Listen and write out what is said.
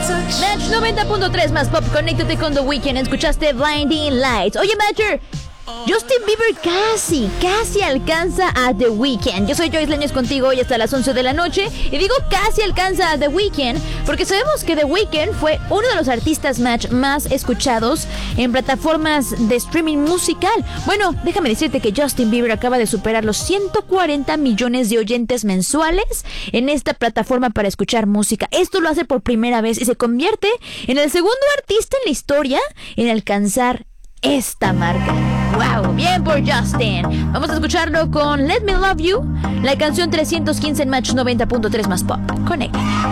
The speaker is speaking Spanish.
Match 90.3 más pop, conéctate con The Weeknd. Escuchaste Blinding Lights. Oye, Matcher, Justin Bieber casi alcanza a The Weeknd. Yo soy Joyce Leñez contigo hoy hasta las 11 de la noche. Y digo casi alcanza a The Weeknd porque sabemos que The Weeknd fue uno de los artistas más escuchados en plataformas de streaming musical. Bueno, déjame decirte que Justin Bieber acaba de superar los 140 millones de oyentes mensuales en esta plataforma para escuchar música. Esto lo hace por primera vez y se convierte en el segundo artista en la historia en alcanzar esta marca. ¡Wow! Bien por Justin. Vamos a escucharlo con Let Me Love You, la canción 315 en Match 90.3 más pop. Conecta.